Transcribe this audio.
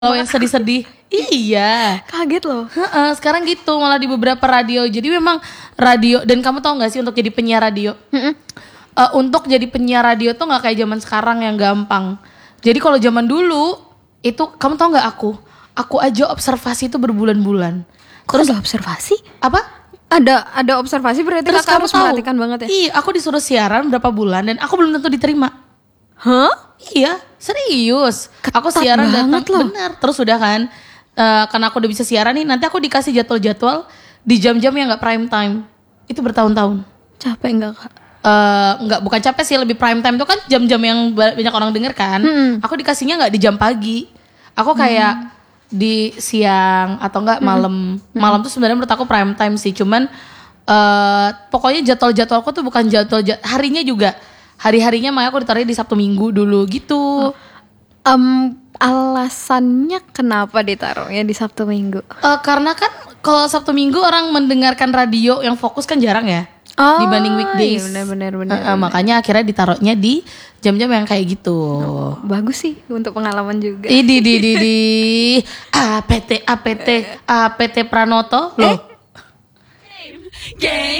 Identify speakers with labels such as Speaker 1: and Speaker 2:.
Speaker 1: Kalau yang sedih-sedih, iya.
Speaker 2: Kaget loh.
Speaker 1: Sekarang gitu malah di beberapa radio. Jadi memang radio, dan kamu tahu nggak sih untuk jadi penyiar radio? Untuk jadi penyiar radio tuh nggak kayak zaman sekarang yang gampang. Jadi kalau zaman dulu itu kamu tahu nggak aku aja observasi itu berbulan-bulan.
Speaker 2: Terus ada observasi?
Speaker 1: Apa?
Speaker 2: Ada observasi berarti
Speaker 1: Terus
Speaker 2: kakak
Speaker 1: kamu
Speaker 2: harus
Speaker 1: tahu?
Speaker 2: memperhatikan banget ya?
Speaker 1: Iya, aku disuruh siaran berapa bulan dan aku belum tentu diterima.
Speaker 2: Hah?
Speaker 1: Iya, serius. Aku
Speaker 2: Ketat
Speaker 1: siaran datang,
Speaker 2: banget loh.
Speaker 1: benar. Terus udah kan, karena aku udah bisa siaran nih, nanti aku dikasih jadwal-jadwal di jam-jam yang nggak prime time. Itu bertahun-tahun.
Speaker 2: Capek nggak kak?
Speaker 1: Nggak, bukan capek sih, lebih prime time itu kan jam-jam yang banyak orang denger kan. Aku dikasihnya nggak di jam pagi. Aku kayak di siang atau enggak malam. Malam tuh sebenarnya menurut aku prime time sih. Cuman pokoknya jadwal-jadwalku tuh bukan jadwal harinya juga. Hari-harinya makanya aku ditaruhnya di Sabtu Minggu dulu gitu.
Speaker 2: Alasannya kenapa ditaruhnya di Sabtu Minggu?
Speaker 1: Karena kan kalau Sabtu Minggu orang mendengarkan radio yang fokus kan jarang ya. Dibanding weekdays.
Speaker 2: Iya benar.
Speaker 1: Makanya akhirnya ditaruhnya di jam-jam yang kayak gitu.
Speaker 2: Bagus sih untuk pengalaman juga.
Speaker 1: Di APT Pranoto loh.